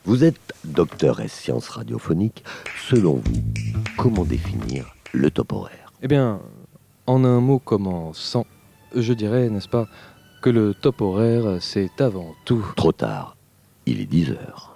Vous êtes docteur S sciences radiophoniques. Selon vous, comment définir le top horaire? Eh bien, en un mot comme en 100, je dirais, n'est-ce pas, que le top horaire, c'est avant tout... Trop tard, il est 10 heures.